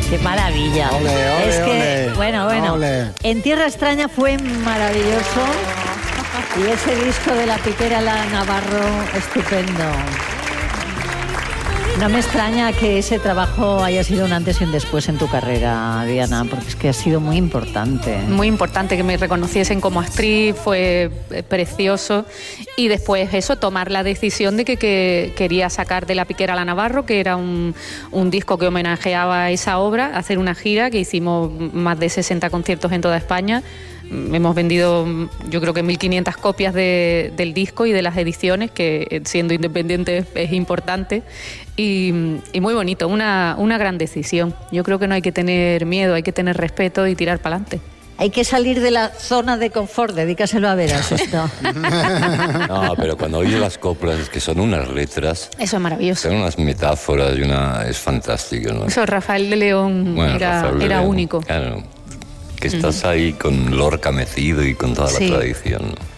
Qué maravilla. Ole, ole, es que, ole. bueno, Ole. En Tierra Extraña fue maravilloso. Y ese disco de La Piquera La Navarro, estupendo. No me extraña que ese trabajo haya sido un antes y un después en tu carrera, Diana, porque es que ha sido muy importante. Muy importante que me reconociesen como actriz, fue precioso. Y después eso, tomar la decisión de que quería sacar de La Piquera La Navarro, que era un disco que homenajeaba esa obra, hacer una gira que hicimos más de 60 conciertos en toda España. Hemos vendido, yo creo que 1.500 copias del disco y de las ediciones, que siendo independiente es importante. Y muy bonito, una gran decisión. Yo creo que no hay que tener miedo, hay que tener respeto y tirar para adelante. Hay que salir de la zona de confort, dedícaselo a Veras esto. No, pero cuando oye las coplas, que son unas letras, Eso es maravilloso. son unas metáforas y es fantástico, ¿no? Eso, Rafael de León Rafael de era León, único. Claro, que estás ahí con Lorca metido y con toda la tradición, ¿no?